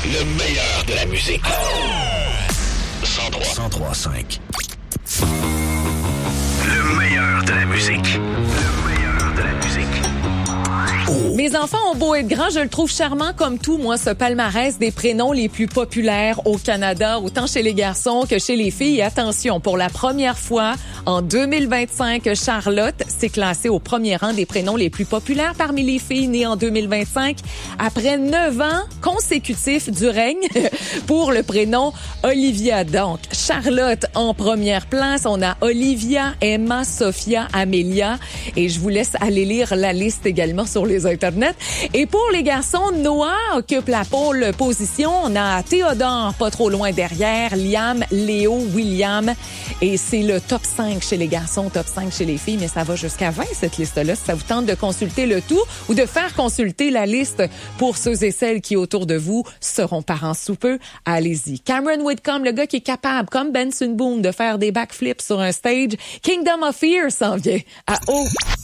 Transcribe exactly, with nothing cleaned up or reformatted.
Le meilleur de la musique. cent trois cinq. Le meilleur de la musique. Le meilleur de la musique. Oh. Mes enfants ont beau être grands, je le trouve charmant comme tout, moi, ce palmarès des prénoms les plus populaires au Canada, autant chez les garçons que chez les filles. Et attention, pour la première fois, en deux mille vingt-cinq, Charlotte s'est classée au premier rang des prénoms les plus populaires parmi les filles nées en deux mille vingt-cinq, après neuf ans consécutifs du règne pour le prénom Olivia. Donc, Charlotte en première place. On a Olivia, Emma, Sophia, Amelia. Et je vous laisse aller lire la liste également sur les internets. Et pour les garçons, Noah occupe la pole position. On a Théodore pas trop loin derrière, Liam, Léo, William. Et c'est le top cinq chez les garçons, top cinq chez les filles, mais ça va jusqu'à vingt, cette liste-là. Si ça vous tente de consulter le tout ou de faire consulter la liste pour ceux et celles qui, autour de vous, seront parents sous peu, allez-y. Cameron Whitcomb, le gars qui est capable, comme Benson Boone, de faire des backflips sur un stage. Kingdom of Fear s'en vient à haut.